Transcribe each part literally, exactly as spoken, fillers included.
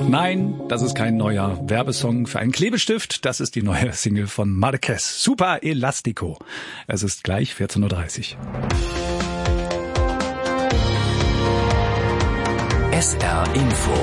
Nein, das ist kein neuer Werbesong für einen Klebestift. Das ist die neue Single von Marquez. Super Elastico. Es ist gleich vierzehn Uhr dreißig. S R Info.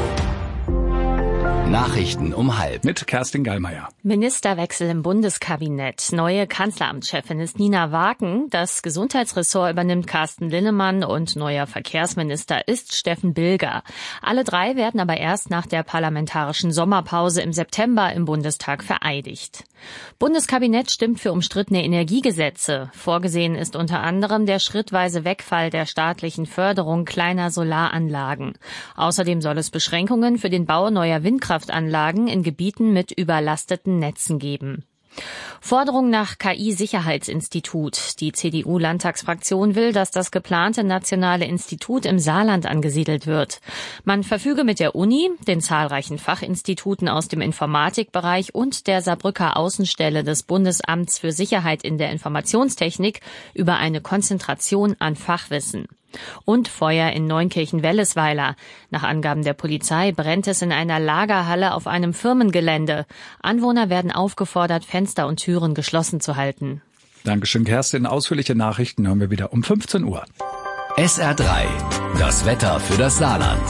Nachrichten um halb. Mit Kerstin Gallmeier. Ministerwechsel im Bundeskabinett. Neue Kanzleramtschefin ist Nina Wagen. Das Gesundheitsressort übernimmt Carsten Linnemann und neuer Verkehrsminister ist Steffen Bilger. Alle drei werden aber erst nach der parlamentarischen Sommerpause im September im Bundestag vereidigt. Bundeskabinett stimmt für umstrittene Energiegesetze. Vorgesehen ist unter anderem der schrittweise Wegfall der staatlichen Förderung kleiner Solaranlagen. Außerdem soll es Beschränkungen für den Bau neuer Windkraftanlagen in Gebieten mit überlasteten Netzen geben. Forderung nach K I-Sicherheitsinstitut. Die C D U-Landtagsfraktion will, dass das geplante nationale Institut im Saarland angesiedelt wird. Man verfüge mit der Uni, den zahlreichen Fachinstituten aus dem Informatikbereich und der Saarbrücker Außenstelle des Bundesamts für Sicherheit in der Informationstechnik über eine Konzentration an Fachwissen. Und Feuer in Neunkirchen-Wellesweiler. Nach Angaben der Polizei brennt es in einer Lagerhalle auf einem Firmengelände. Anwohner werden aufgefordert, Fenster und Türen geschlossen zu halten. Dankeschön, Kerstin. Ausführliche Nachrichten hören wir wieder um fünfzehn Uhr. S R drei. Das Wetter für das Saarland.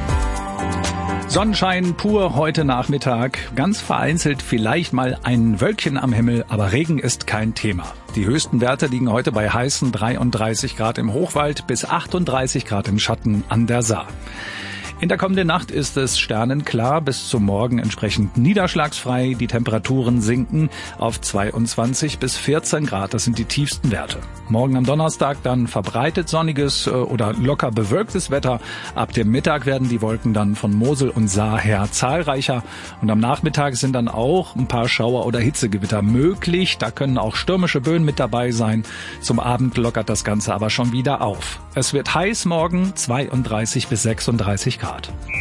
Sonnenschein pur heute Nachmittag. Ganz vereinzelt vielleicht mal ein Wölkchen am Himmel, aber Regen ist kein Thema. Die höchsten Werte liegen heute bei heißen dreiunddreißig Grad im Hochwald bis achtunddreißig Grad im Schatten an der Saar. In der kommenden Nacht ist es sternenklar, bis zum Morgen entsprechend niederschlagsfrei. Die Temperaturen sinken auf zweiundzwanzig bis vierzehn Grad. Das sind die tiefsten Werte. Morgen am Donnerstag dann verbreitet sonniges oder locker bewölktes Wetter. Ab dem Mittag werden die Wolken dann von Mosel und Saar her zahlreicher. Und am Nachmittag sind dann auch ein paar Schauer oder Hitzegewitter möglich. Da können auch stürmische Böen mit dabei sein. Zum Abend lockert das Ganze aber schon wieder auf. Es wird heiß morgen, zweiunddreißig bis sechsunddreißig Grad.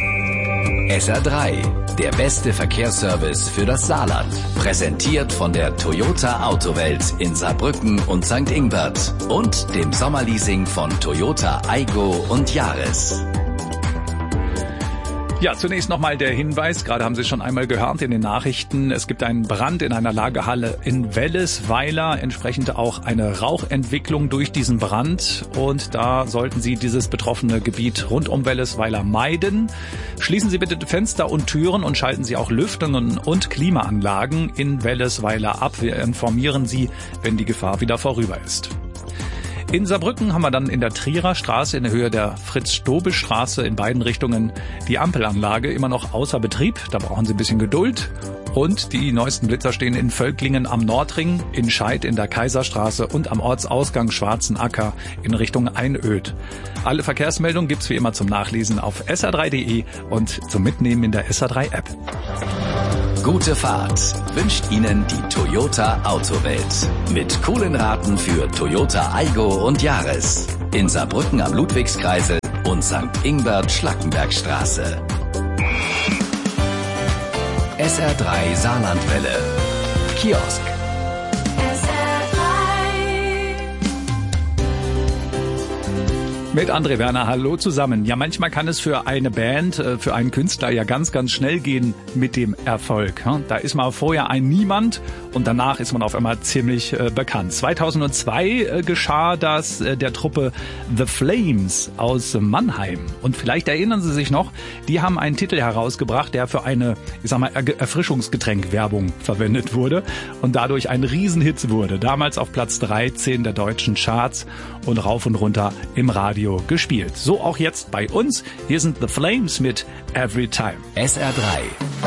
S R drei, der beste Verkehrsservice für das Saarland. Präsentiert von der Toyota Autowelt in Saarbrücken und Sankt Ingbert und dem Sommerleasing von Toyota Aygo und Yaris. Ja, zunächst nochmal der Hinweis, gerade haben Sie schon einmal gehört in den Nachrichten, es gibt einen Brand in einer Lagerhalle in Wellesweiler, entsprechend auch eine Rauchentwicklung durch diesen Brand und da sollten Sie dieses betroffene Gebiet rund um Wellesweiler meiden. Schließen Sie bitte Fenster und Türen und schalten Sie auch Lüftungen und Klimaanlagen in Wellesweiler ab. Wir informieren Sie, wenn die Gefahr wieder vorüber ist. In Saarbrücken haben wir dann in der Trierer Straße in der Höhe der Fritz-Stobel-Straße in beiden Richtungen die Ampelanlage immer noch außer Betrieb. Da brauchen Sie ein bisschen Geduld. Und die neuesten Blitzer stehen in Völklingen am Nordring, in Scheid in der Kaiserstraße und am Ortsausgang Schwarzenacker in Richtung Einöd. Alle Verkehrsmeldungen gibt's wie immer zum Nachlesen auf S R drei punkt de und zum Mitnehmen in der S R drei App. Gute Fahrt wünscht Ihnen die Toyota Autowelt. Mit coolen Raten für Toyota Aygo und Yaris. In Saarbrücken am Ludwigskreisel und Sankt Ingbert Schlackenbergstraße. S R drei Saarlandwelle. Kiosk. Mit André Werner, hallo zusammen. Ja, manchmal kann es für eine Band, für einen Künstler ja ganz, ganz schnell gehen mit dem Erfolg. Da ist man vorher ein Niemand und danach ist man auf einmal ziemlich bekannt. zweitausendzwei geschah das der Truppe The Flames aus Mannheim. Und vielleicht erinnern Sie sich noch, die haben einen Titel herausgebracht, der für eine, ich sag mal, Erfrischungsgetränk-Werbung verwendet wurde und dadurch ein Riesenhit wurde. Damals auf Platz dreizehn der deutschen Charts und rauf und runter im Radio gespielt. So auch jetzt bei uns. Hier sind The Flames mit Every Time. S R drei.